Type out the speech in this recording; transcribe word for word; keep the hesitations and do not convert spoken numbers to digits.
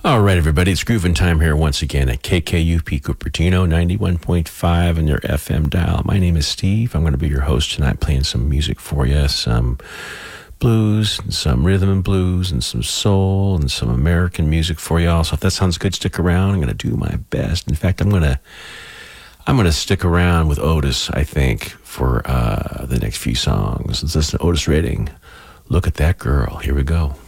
All right, everybody, it's Groovin' Time here once again at K K U P Cupertino, ninety-one point five on your F M dial. My name is Steve. I'm going to be your host tonight, playing some music for you, some blues, and some rhythm and blues, and some soul, and some American music for you all. So if that sounds good, stick around. I'm going to do my best. In fact, I'm going to I'm going to stick around with Otis, I think, for uh, the next few songs. Let's listen to Otis Redding. Look at that girl. Here we go.